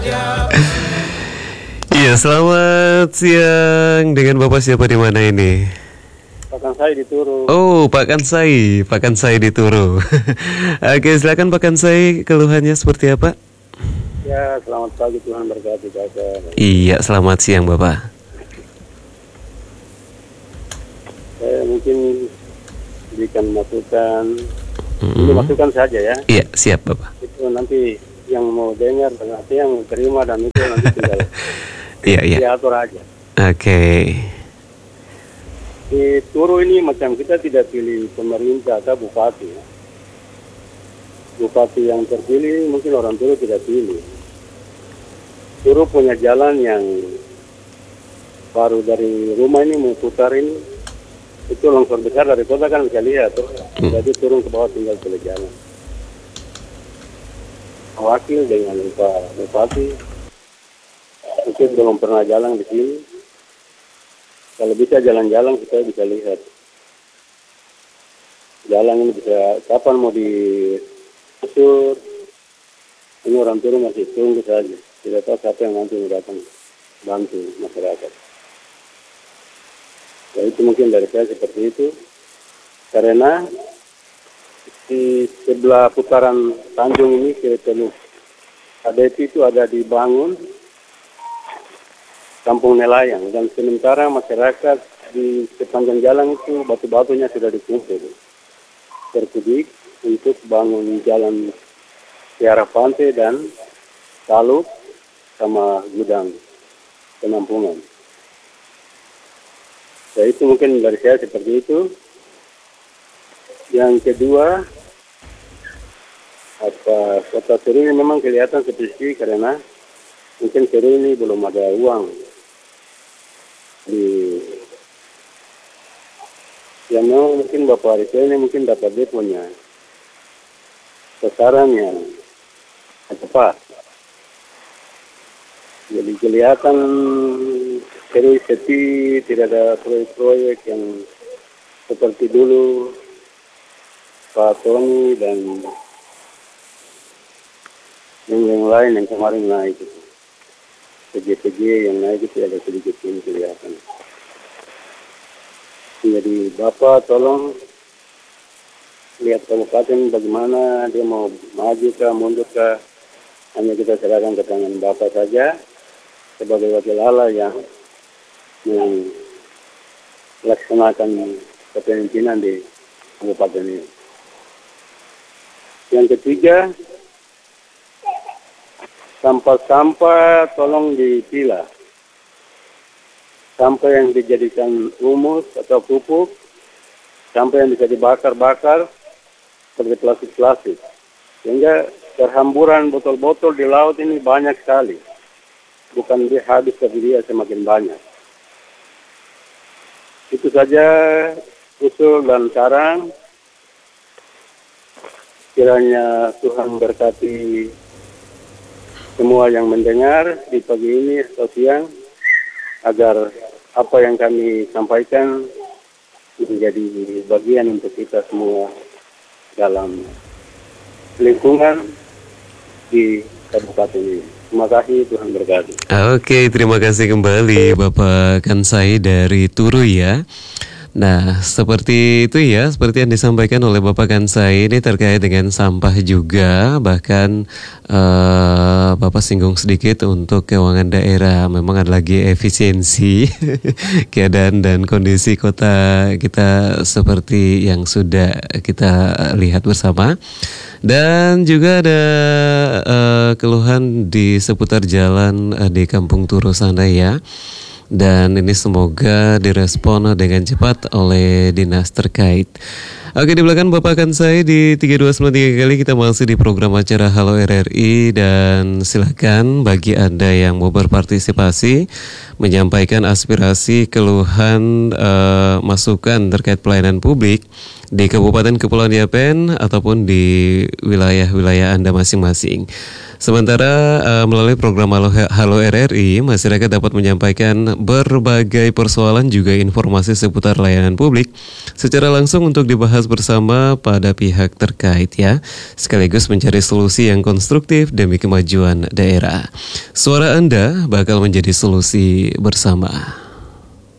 Iya, selamat siang. Dengan Bapak siapa di mana ini? Pak Kansai di Turu. Oh, Pak Kansai di Turu. Oke, silakan Pak Kansai, keluhannya seperti apa? Ya, selamat pagi, Tuhan berkati Bapak. Iya, selamat siang Bapak. Saya mungkin berikan masukan. Ini masukan saja ya. Iya, siap Bapak. Itu nanti yang mau dengar dan nanti yang mau terima dan itu nanti tinggal Iya, iya. diatur aja. Oke. Di Turu ini macam kita tidak pilih pemerintah atau bupati. Ya. Bupati yang terpilih mungkin orang Turu tidak pilih. Turu punya jalan yang baru dari rumah ini mau putar ini, itu longsor besar dari kota kan bisa lihat tuh. Jadi turun ke bawah tinggal pilih jalan. Wakil dengan Pak Bupati mungkin belum pernah jalan di sini. Kalau bisa jalan-jalan kita bisa lihat. Jalan ini bisa kapan mau diusur. Ini orang Turu masih tunggu saja. Tidak tahu siapa yang nanti mau datang bantu masyarakat. Ya itu mungkin dari saya seperti itu. Karena di sebelah putaran Tanjung ini ke Teluk Adeti itu ada dibangun kampung nelayan dan sementara masyarakat di sepanjang jalan itu batu-batunya sudah dikumpul terkudik untuk bangun jalan ke arah pantai dan taluk sama gudang penampungan. Ya itu mungkin dari saya seperti itu. Yang kedua, kota Turu ini memang kelihatan seperti karena mungkin Turu ini belum ada uang yang memang mungkin Bapak Arifin ini mungkin dapat dia punya sasaran yang tepat. Jadi kelihatan Turu sepi, tidak ada proyek-proyek yang seperti dulu Pak Tony dan yang lain yang kemarin naik itu. PJ yang naik itu ada sedikit ini kelihatan. Jadi Bapak tolong lihat kabupaten bagaimana dia mau maju kah, mundur kah. Hanya kita serahkan ke tangan Bapak saja sebagai wakil Allah yang melaksanakan kepemimpinan di kabupaten ini. Yang ketiga, sampah-sampah tolong dipilah. Sampah yang dijadikan humus atau pupuk, sampah yang bisa dibakar-bakar seperti plastik-plastik. Sehingga terhamburan botol-botol di laut ini banyak sekali. Bukan dia habis, tapi dia semakin banyak. Itu saja usul dan saran. Kiranya Tuhan berkati semua yang mendengar di pagi ini atau siang, agar apa yang kami sampaikan menjadi bagian untuk kita semua dalam lingkungan di kabupaten ini. Terima kasih, Tuhan berkati. Oke, terima kasih kembali Bapak Kansai dari Turu ya. Nah, seperti itu ya, seperti yang disampaikan oleh Bapak Kansai ini terkait dengan sampah juga. Bahkan Bapak singgung sedikit untuk keuangan daerah. Memang ada lagi efisiensi keadaan dan kondisi kota kita seperti yang sudah kita lihat bersama. Dan juga ada keluhan di seputar jalan di Kampung Turu sana ya. Dan ini semoga direspon dengan cepat oleh dinas terkait. Oke, di belakang Bapak Kansai di 3293 kali kita masih di program acara Halo RRI. Dan silakan bagi Anda yang mau berpartisipasi menyampaikan aspirasi, keluhan, masukan terkait pelayanan publik, di Kabupaten Kepulauan Yapen ataupun di wilayah-wilayah Anda masing-masing. Sementara melalui program Halo RRI, masyarakat dapat menyampaikan berbagai persoalan juga informasi seputar layanan publik secara langsung untuk dibahas bersama pada pihak terkait ya, sekaligus mencari solusi yang konstruktif demi kemajuan daerah. Suara Anda bakal menjadi solusi bersama.